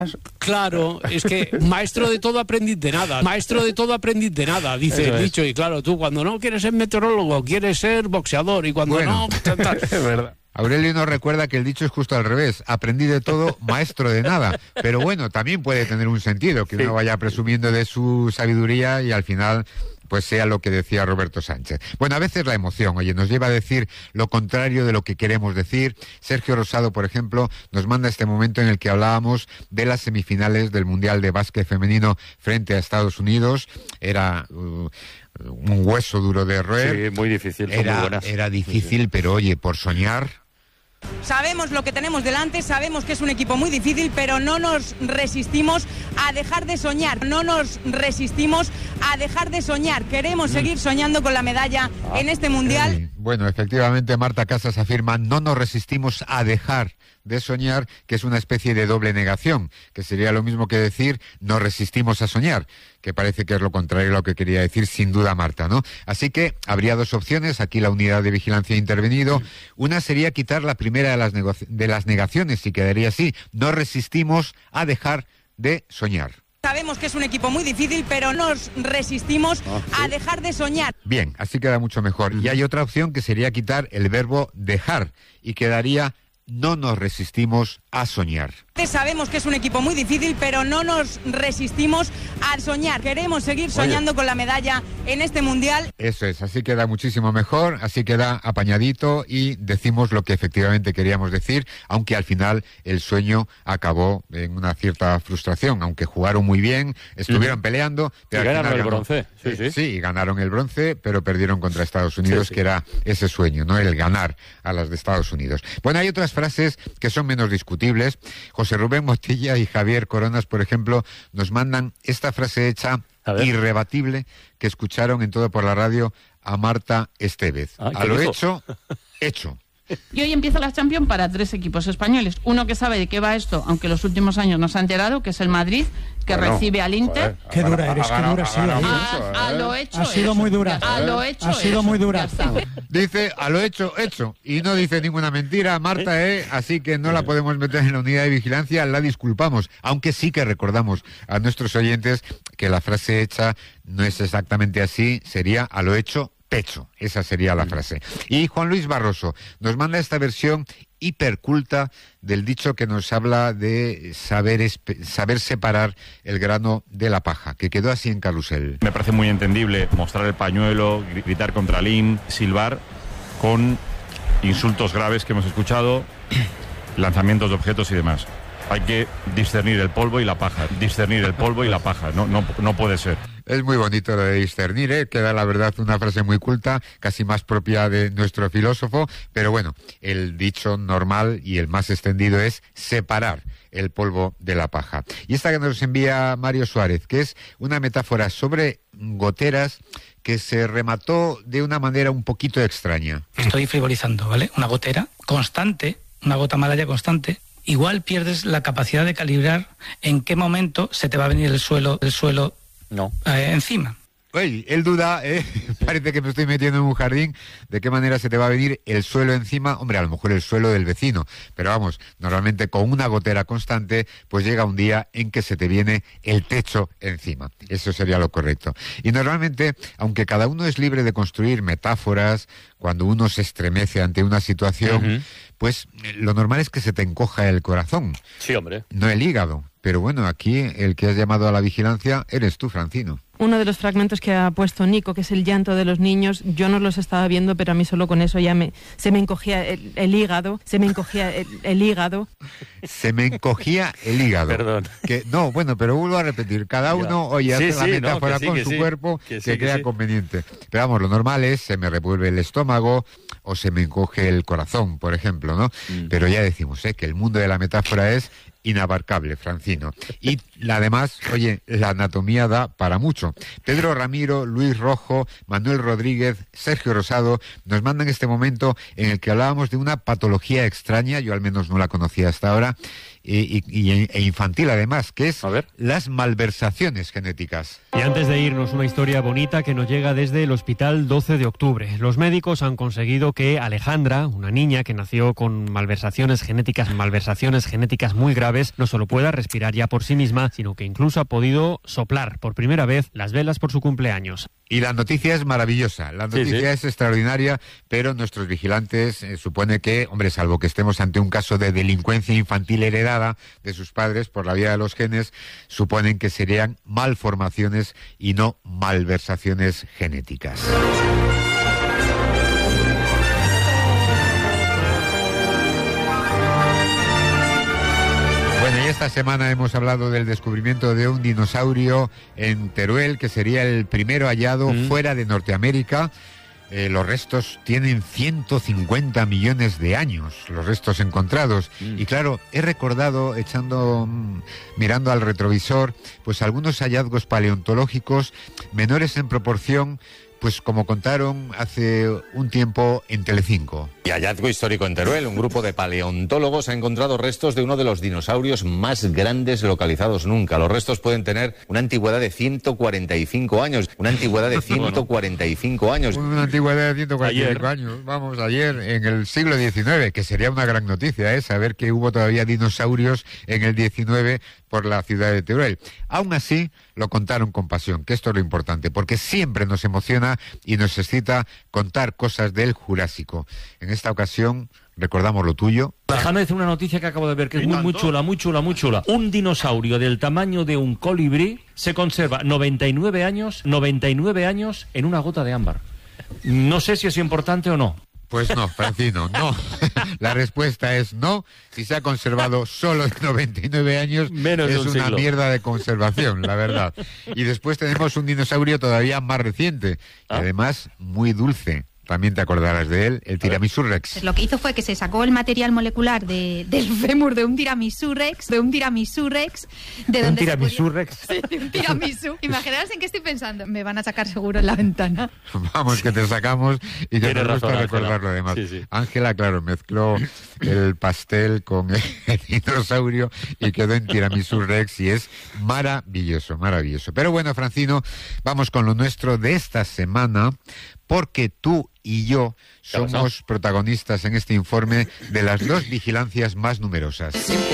Claro, es que maestro de todo aprendiz de nada, maestro de todo aprendiz de nada, dice el dicho. Y claro, tú cuando no quieres ser meteorólogo, quieres ser boxeador, y cuando no... Es verdad. Aurelio nos recuerda que el dicho es justo al revés: aprendí de todo, maestro de nada. Pero bueno, también puede tener un sentido que uno vaya presumiendo de su sabiduría y al final pues sea lo que decía Roberto Sánchez. Bueno, a veces la emoción, oye, nos lleva a decir lo contrario de lo que queremos decir. Sergio Rosado, por ejemplo, nos manda este momento en el que hablábamos de las semifinales del Mundial de Básquet Femenino frente a Estados Unidos. Era... un hueso duro de roer. Sí, muy difícil. Era difícil, pero oye, por soñar... Sabemos lo que tenemos delante, sabemos que es un equipo muy difícil, pero no nos resistimos a dejar de soñar. No nos resistimos a dejar de soñar. Queremos seguir soñando con la medalla en este Mundial. Bueno, efectivamente, Marta Casas afirma: no nos resistimos a dejar de soñar, que es una especie de doble negación, que sería lo mismo que decir nos resistimos a soñar, que parece que es lo contrario a lo que quería decir sin duda Marta, ¿no? Así que habría dos opciones. Aquí la unidad de vigilancia ha intervenido. Una sería quitar la primera de las negaciones y quedaría así: no resistimos a dejar de soñar. Sabemos que es un equipo muy difícil, pero nos resistimos a dejar de soñar. Bien, así queda mucho mejor. Y hay otra opción que sería quitar el verbo dejar y quedaría: no nos resistimos a soñar. Sabemos que es un equipo muy difícil, pero no nos resistimos a soñar. Queremos seguir soñando con la medalla en este Mundial. Eso es, así queda muchísimo mejor, así queda apañadito y decimos lo que efectivamente queríamos decir, aunque al final el sueño acabó en una cierta frustración, aunque jugaron muy bien, estuvieron peleando. Pero ganaron el bronce. Sí, ganaron el bronce, pero perdieron contra Estados Unidos, que era ese sueño, ¿no? El ganar a las de Estados Unidos. Bueno, hay otras frases que son menos discutibles. José Rubén Motilla y Javier Coronas, por ejemplo, nos mandan esta frase hecha irrebatible que escucharon en Todo por la Radio a Marta Estevez. A lo hecho, hecho. Y hoy empieza la Champions para 3 equipos españoles. Uno que sabe de qué va esto, aunque los últimos años no se ha enterado, que es el Madrid, que recibe al Inter. Qué dura eres, qué dura ha sido. A lo hecho. Ha sido muy dura. A lo hecho. Ha sido muy dura. Dice a lo hecho, hecho. Y no dice ninguna mentira, Marta, así que no la podemos meter en la unidad de vigilancia, la disculpamos. Aunque sí que recordamos a nuestros oyentes que la frase hecha no es exactamente así, sería a lo hecho, pecho. Esa sería la frase. Y Juan Luis Barroso nos manda esta versión hiperculta del dicho que nos habla de saber separar el grano de la paja, que quedó así en Carrusel. Me parece muy entendible mostrar el pañuelo, gritar contra Lim, silbar con insultos graves que hemos escuchado, lanzamientos de objetos y demás. Hay que discernir el polvo y la paja, discernir el polvo y la paja, no puede ser. Es muy bonito lo de discernir, queda la verdad una frase muy culta, casi más propia de nuestro filósofo, pero bueno, el dicho normal y el más extendido es separar el polvo de la paja. Y esta que nos envía Mario Suárez, que es una metáfora sobre goteras que se remató de una manera un poquito extraña. Estoy frivolizando, ¿vale? Una gotera constante, una gota malaya constante. Igual pierdes la capacidad de calibrar en qué momento se te va a venir el suelo encima. Oye, él duda, parece que me estoy metiendo en un jardín, de qué manera se te va a venir el suelo encima. Hombre, a lo mejor el suelo del vecino, pero vamos, normalmente con una gotera constante, pues llega un día en que se te viene el techo encima. Eso sería lo correcto. Y normalmente, aunque cada uno es libre de construir metáforas, cuando uno se estremece ante una situación, pues lo normal es que se te encoja el corazón. Sí, hombre. No el hígado. Pero bueno, aquí el que has llamado a la vigilancia eres tú, Francino. Uno de los fragmentos que ha puesto Nico, que es el llanto de los niños, yo no los estaba viendo, pero a mí solo con eso ya se me encogía el hígado, se me encogía el hígado. Se me encogía el hígado. Perdón. No, bueno, pero vuelvo a repetir, cada uno, oye, hace la metáfora con su cuerpo que crea conveniente. Pero vamos, lo normal es, se me revuelve el estómago o se me encoge el corazón, por ejemplo, ¿no? Pero ya decimos, que el mundo de la metáfora es inabarcable, Francino. Y además, oye, la anatomía da para mucho. Pedro Ramiro, Luis Rojo, Manuel Rodríguez, Sergio Rosado nos mandan este momento en el que hablábamos de una patología extraña, yo al menos no la conocía hasta ahora, e infantil además, que es las malversaciones genéticas. Y antes de irnos, una historia bonita que nos llega desde el Hospital 12 de Octubre. Los médicos han conseguido que Alejandra, una niña que nació con malversaciones genéticas muy graves, aves no solo pueda respirar ya por sí misma, sino que incluso ha podido soplar por primera vez las velas por su cumpleaños. Y la noticia es maravillosa, la noticia es extraordinaria, pero nuestros vigilantes supone que, hombre, salvo que estemos ante un caso de delincuencia infantil heredada de sus padres por la vía de los genes, suponen que serían malformaciones y no malversaciones genéticas. Bueno, y esta semana hemos hablado del descubrimiento de un dinosaurio en Teruel, que sería el primero hallado fuera de Norteamérica. Los restos tienen 150 millones de años, los restos encontrados. Y claro, he recordado, mirando al retrovisor, pues algunos hallazgos paleontológicos menores en proporción, pues como contaron hace un tiempo en Telecinco. Y hallazgo histórico en Teruel. Un grupo de paleontólogos ha encontrado restos de uno de los dinosaurios más grandes localizados nunca. Los restos pueden tener una antigüedad de 145 años. Una antigüedad de 145 años. Una antigüedad de 145 años. Vamos, ayer, en el siglo XIX, que sería una gran noticia, saber que hubo todavía dinosaurios en el XIX por la ciudad de Teruel. Aún así, lo contaron con pasión, que esto es lo importante, porque siempre nos emociona y nos excita contar cosas del Jurásico. En esta ocasión recordamos lo tuyo. Déjame decir una noticia que acabo de ver, que es muy chula, muy chula, muy chula. Un dinosaurio del tamaño de un colibrí se conserva 99 años en una gota de ámbar. No sé si es importante o no. Pues no, Francino, no. La respuesta es no. Si se ha conservado solo 99 años, menos es de un una siglo. Mierda de conservación, la verdad. Y después tenemos un dinosaurio todavía más reciente, y además muy dulce. También te acordarás de él, el Tiramisú Rex. Lo que hizo fue que se sacó el material molecular del fémur de un Tiramisú Rex, de un Tiramisú Rex. De ¿Un Tiramisú Rex? Sí, de un Tiramisú. Imaginaos en qué estoy pensando. Me van a sacar seguro en la ventana. Vamos, que te sacamos y que Tienes nos gusta razón, recordarlo Ángela. además. Sí. Ángela, claro, mezcló el pastel con el dinosaurio y quedó en Tiramisú Rex y es maravilloso, maravilloso. Pero bueno, Francino, vamos con lo nuestro de esta semana, porque tú y yo somos protagonistas en este informe de las dos vigilancias más numerosas.